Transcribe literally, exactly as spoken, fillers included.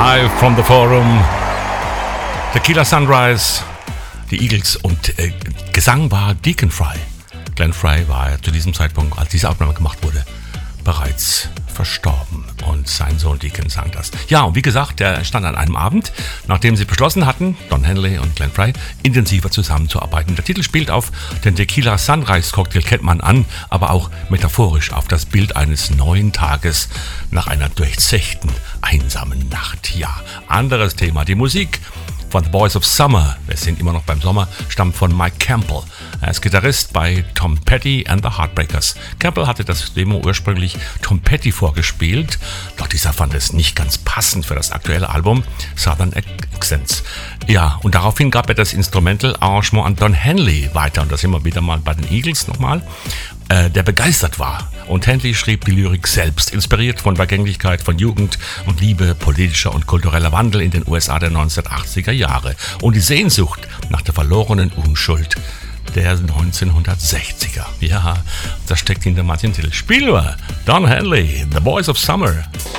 Live from the Forum. Tequila Sunrise, die Eagles und äh, Gesang war Deacon Fry. Glenn Fry war zu diesem Zeitpunkt, als diese Aufnahme gemacht wurde, bereits verstorben und sein Sohn Deacon sang das. Ja, und wie gesagt, der stand an einem Abend, nachdem sie beschlossen hatten, Don Henley und Glenn Fry, intensiver zusammenzuarbeiten. Der Titel spielt auf den Tequila Sunrise Cocktail, kennt man an, aber auch metaphorisch auf das Bild eines neuen Tages nach einer durchzechten, einsamen Nacht. Ja, anderes Thema, die Musik von The Boys of Summer, wir sind immer noch beim Sommer, stammt von Mike Campbell. Er ist Gitarrist bei Tom Petty and the Heartbreakers. Campbell hatte das Demo ursprünglich Tom Petty vorgespielt, doch dieser fand es nicht ganz passend für das aktuelle Album Southern Accents. Ja, und daraufhin gab er das Instrumental-Arrangement an Don Henley weiter, und da sind wir wieder mal bei den Eagles nochmal, äh, der begeistert war. Und Henley schrieb die Lyrik selbst, inspiriert von Vergänglichkeit, von Jugend und Liebe, politischer und kultureller Wandel in den U S A der neunzehnhundertachtziger Jahre und die Sehnsucht nach der verlorenen Unschuld der neunzehnhundertsechziger. Ja, das steckt hinter manchen Titel. Spielen wir Don Henley, The Boys of Summer.